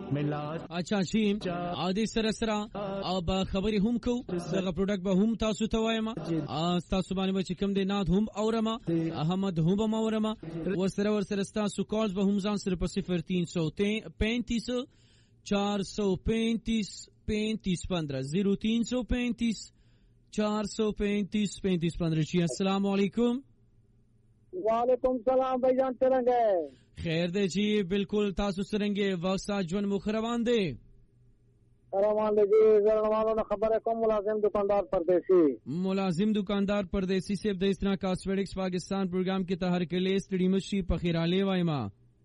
اچھا شیم عادي سره او خبري هم کو دغه پروډکټ به هم تاسو ته وایم تاسو باندې چې کوم دی ناد هم اورما احمد هم به اورما ورسره تاسو کالز به هم ځان سره په 0335 435 3515 0335 435 3515 السلام علیکم. وعلیکم السلام بھائی جان څنګه خیر دی جی بالکل تاسو څنګه واسطه ژوند مخ روان دی جی زرنوالو خبره کوم ملازم دکاندار پردیسی سے د اس طرح کاسمیٹکس پاکستان پروگرام کے تحر کے لیے سٹڈی مشی پخیراله وایما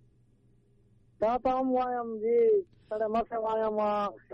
تا تام وایم جی سره مخه وایم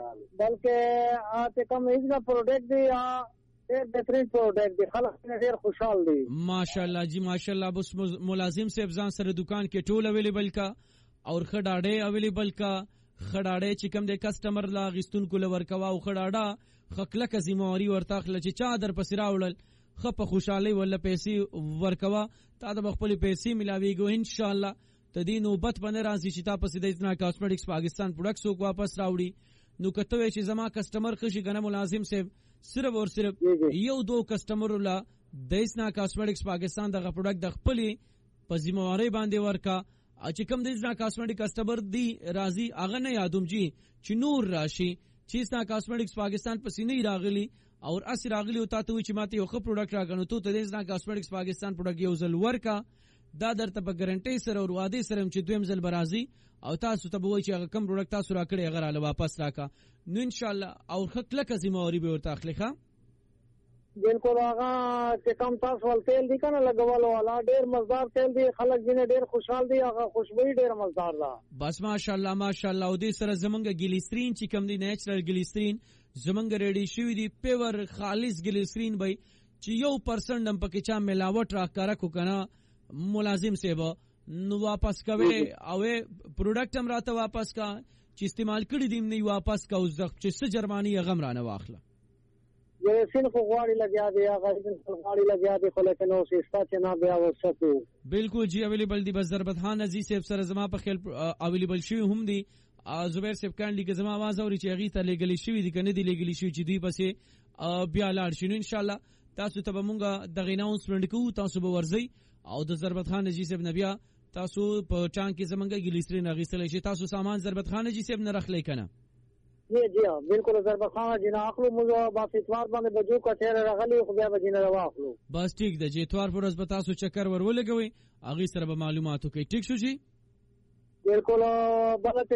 بلکې اته کوم ایزنا پروډکټ دی ډېر بهترین پروډکټ دی خلک ډېر خوشحال دي ماشاءالله جی ماشاءالله بس ملازم سے افزان سره دکان کې ټول اویلیبل کا اور خډاډه اویلیبل کا خډاډه چې کوم د کسٹمر لا غستون کول ورکوا او خډاډه خکله کزمواري ورته خل چې چا در پسرا وړل خپ خوشحالي ولا پیسې ورکوا تا د خپل پیسې ملاويږي ان شاء الله تدې نوبت باندې راځي چې تا پسې د اسنا کاسمیټکس پاکستان پروډکټس کو واپس راوړي نو کته وی چې زما کسٹمر خشي کنه ملازم سے صرف اور صرف یو دو کسٹمر لا د اسنا کاسمیټکس پاکستان دغه پروډکټ د خپل پزمواري باندې ورکا چې کوم د اسنا کاسمیټک کسٹمر دی راضي اغه نه یادوم جی چې نور راشي چې اسنا کاسمیټکس پاکستان پسې نه راغلي اور اس راغلي او تاسو چې ماته یو خپ پروډکټ راغنو ته د اسنا کاسمیټکس پاکستان پروډکټ یو ځل ورکا دا درته په ګارانټي سره او وعده سره چې دویم ځل برازي او تاسو ته وایي چې هغه کم پروډکټ تاسو راکړي هغه راله واپس راکا نو ان شاء الله او خپل کزموري به ورته اخليخه بالکل هغه چې کم تاسو ول تیل دي کنه لګولو والا ډېر مزدار تیل دي خلک جنې ډېر خوشحال دي هغه خوشبوئی ډېر مزدار ده بس ماشاءالله او دې سره زمونږ ګلیسرین چې کم دي نیچرل ګلیسرین زمونږ ریډي شوی دي پیور خالص ګلیسرین به چې 1% هم پکې چا ملاوټ راکاره کو کنه ملازم سے وہ نو واپس کوي او پروډکټ هم راته واپس کا چې استعمال کړی دیم نه واپس کا اوس د چې جرمانی غم رانه واخله یہ سن کو غواړي لګیا دی هغه سن غواړي لګیا دی خو لکه نو سستا چې نه بیا وسکو بالکل جی اویلیبل دی بس ضربت خان عزیز صاحب سره زما په خیال اویلیبل شوی هم دی زبیر صاحب کاندي که زما आवाज اوري چې هغه ته لګلی شوی دی کنه دی لګلی شوی چې دوی پسې بیا لاړ شنو ان شاء الله تاسو ته مونږه د غیناونسمنت کو تاسو به ورځي او د ضربت خان عزیز صاحب نبیا تاسو په چان کې زمونږه ګلیسرین غیستل شي تاسو سامان ضربت خان عزیز صاحب نه رخلې کنه جی ها بالکل ضربت خان جنا اخلو موږ با اتوار باندې بجو کټه راغلی خو بیا بجینه واخلو بس ٹھیک ده چې اتوار پر ورځ به تاسو چکر ورولګوي اغه سره به معلوماتو کوي ٹھیک شو جی بالکل بل